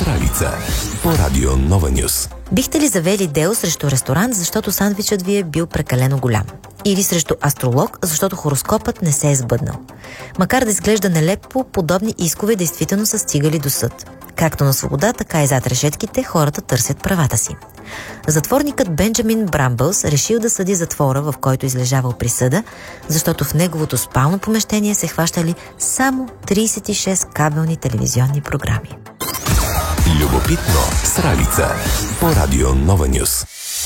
Сралица по Радио Нова Нюс. Бихте ли завели дело срещу ресторант, защото сандвичът ви е бил прекалено голям? Или срещу астролог, защото хороскопът не се е сбъднал? Макар да изглежда нелепо, подобни искове действително са стигали до съд. Както на свобода, така и зад решетките хората търсят правата си. Затворникът Бенджамин Брамбълс решил да съди затвора, в който излежавал присъда, защото в неговото спално помещение се хващали само 36 кабелни телевизионни програми. Любопитно Сралица по Радио Нова Нюс.